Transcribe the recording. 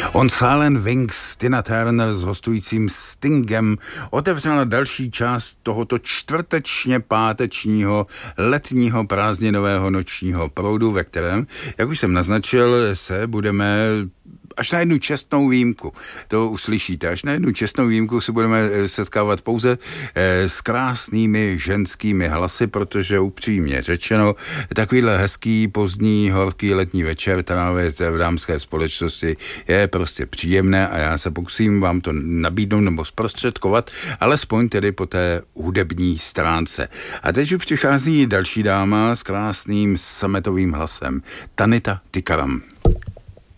On Silent Wings, Tina Turner s hostujícím Stingem otevřela další část tohoto čtvrtečně pátečního letního prázdninového nočního proudu, ve kterém, jak už jsem naznačil, se budeme až na jednu čestnou výjimku, to uslyšíte, až na jednu čestnou výjimku se budeme setkávat pouze s krásnými ženskými hlasy, protože upřímně řečeno, takovýhle hezký, pozdní, horký letní večer trávit v dámské společnosti je prostě příjemné a já se pokusím vám to nabídnout nebo zprostředkovat, alespoň tedy po té hudební stránce. A teď už přichází další dáma s krásným sametovým hlasem, Tanita Tikaram.